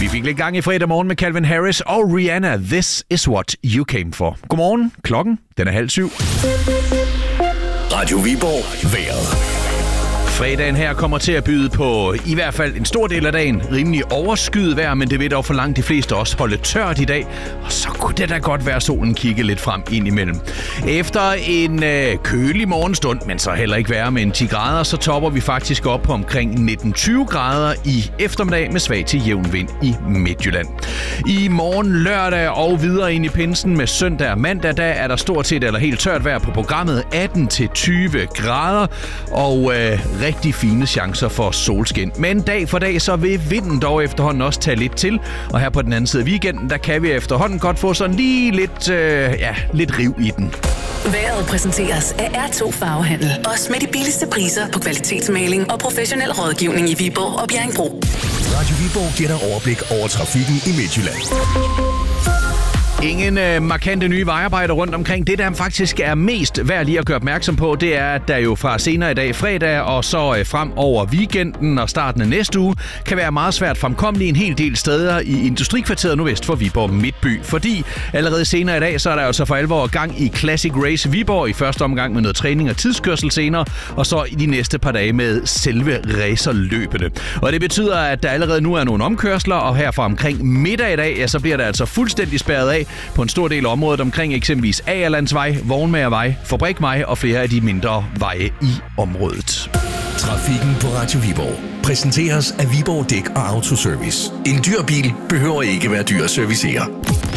fik lidt gang i fredag morgen med Calvin Harris og Rihanna. This is what you came for. Godmorgen. Klokken, den er 6:30. Radio Viborg. Vejret. Fredagen her kommer til at byde på i hvert fald en stor del af dagen rimelig overskyet vejr, men det vil dog for langt de fleste også holde tørt i dag. Og så kunne det da godt være, solen kigge lidt frem ind imellem. Efter en kølig morgenstund, men så heller ikke værre med en 10 grader, så topper vi faktisk op på omkring 19-20 grader i eftermiddag med svag til jævn vind i Midtjylland. I morgen lørdag og videre ind i pinsen med søndag og mandag, der er der stort set eller helt tørt vejr på programmet, 18-20 grader og rigtig fine chancer for solskin. Men dag for dag, så vil vinden dog efterhånden også tage lidt til. Og her på den anden side af weekenden, der kan vi efterhånden godt få sådan lige lidt riv i den. Vejret præsenteres af R2 Farvehandel. Også med de billigste priser på kvalitetsmaling og professionel rådgivning i Viborg og Bjerringbro. Radio Viborg giver dig overblik over trafikken i Midtjylland. Ingen markante nye vejarbejder rundt omkring. Det, der faktisk er mest værd lige at gøre opmærksom på, det er, at der jo fra senere i dag fredag og så frem over weekenden og starten af næste uge, kan være meget svært fremkommelige en hel del steder i Industrikvarteret nordvest for Viborg Midtby. Fordi allerede senere i dag, så er der altså for alvor gang i Classic Race Viborg i første omgang med noget træning og tidskørsel senere, og så i de næste par dage med selve racerløbene. Og det betyder, at der allerede nu er nogle omkørsler, og herfra omkring middag i dag, ja, så bliver der altså fuldstændig spærret af på en stor del af området omkring eksempelvis Agerlandsvej, Vognmagervej, Fabrikvej og flere af de mindre veje i området. Trafikken på Radio Viborg præsenteres af Viborg Dæk og Autoservice. En dyr bil behøver ikke være dyr at servicere.